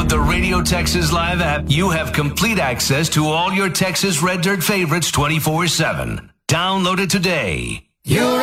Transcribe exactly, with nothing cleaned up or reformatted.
download the Radio Texas Live app, you have complete access to all your Texas Red Dirt favorites twenty-four seven. Download it today. You're